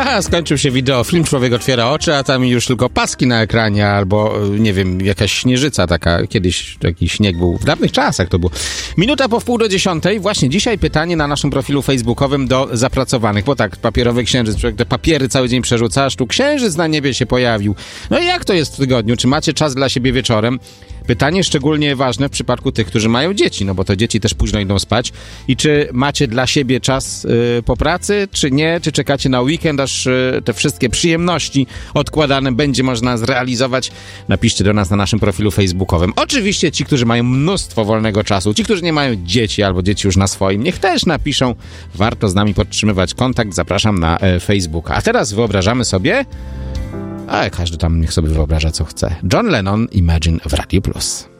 Skończył się wideo, film, człowiek otwiera oczy, a tam już tylko paski na ekranie, albo, nie wiem, jakaś śnieżyca taka, kiedyś taki śnieg był, w dawnych czasach to było. Minuta po 9:30, właśnie dzisiaj pytanie na naszym profilu facebookowym do zapracowanych, bo tak, papierowy księżyc, człowiek te papiery cały dzień przerzuca, aż tu księżyc na niebie się pojawił. No i jak to jest w tygodniu? Czy macie czas dla siebie wieczorem? Pytanie szczególnie ważne w przypadku tych, którzy mają dzieci, no bo to dzieci też późno idą spać. I czy macie dla siebie czas po pracy, czy nie? Czy czekacie na weekend, aż te wszystkie przyjemności odkładane będzie można zrealizować? Napiszcie do nas na naszym profilu facebookowym. Oczywiście ci, którzy mają mnóstwo wolnego czasu, ci, którzy nie mają dzieci albo dzieci już na swoim, niech też napiszą. Warto z nami podtrzymywać kontakt. Zapraszam na Facebooka. A teraz wyobrażamy sobie... A każdy tam niech sobie wyobraża, co chce. John Lennon, Imagine w Radio Plus.